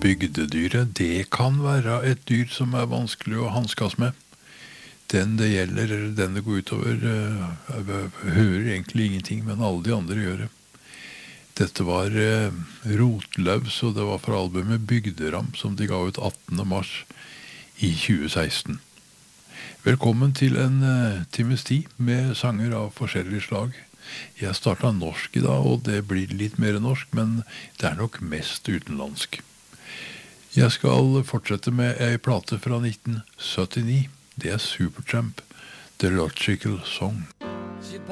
Bygdedyret, det kan være et dyr som er vanskelig å hanskes med. Den det gjelder, eller den det går utover, hører egentlig ingenting, men alle de andre gjør det. Dette var Rotløvs, og det var fra albumet Bygderam, som de ga ut 18. mars i 2016. Velkommen til en times tid med sanger av forskjellige slag. Jeg startet norsk i dag, og det blir litt mer norsk, men det er nok mest utenlandsk. Jeg skal fortsette med en plate fra 1979. Det er Supertramp, The Logical Song.